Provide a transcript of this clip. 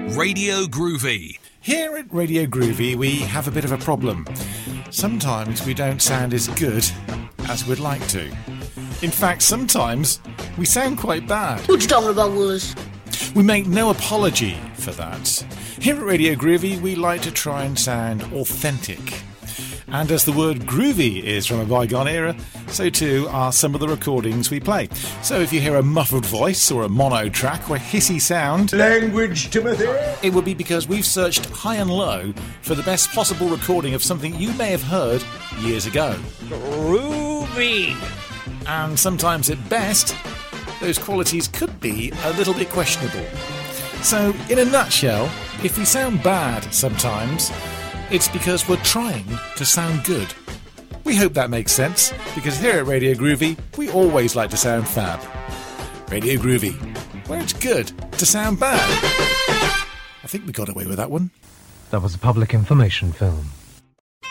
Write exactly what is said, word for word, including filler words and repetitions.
Radio Groovy. Here at Radio Groovy, we have a bit of a problem. Sometimes we don't sound as good as we'd like to. In fact, sometimes we sound quite bad. What you talking about, Willis? We make no apology for that. Here at Radio Groovy, we like to try and sound authentic. And as the word groovy is from a bygone era, so too are some of the recordings we play. So if you hear a muffled voice or a mono track or a hissy sound... Language, Timothy! It would be because we've searched high and low for the best possible recording of something you may have heard years ago. Groovy! And sometimes at best, those qualities could be a little bit questionable. So, in a nutshell, if we sound bad sometimes, it's because we're trying to sound good. We hope that makes sense, because here at Radio Groovy, we always like to sound fab. Radio Groovy, where it's good to sound bad. I think we got away with that one. That was a public information film.